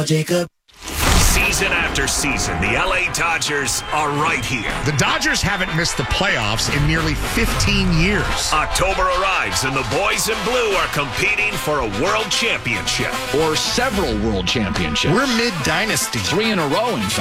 Jacob. Season after season, the LA Dodgers are right here. The Dodgers haven't missed the playoffs in nearly 15 years. October arrives and the boys in blue are competing for a world championship. Or several world championships. We're mid-dynasty. 3 in a row, in fact.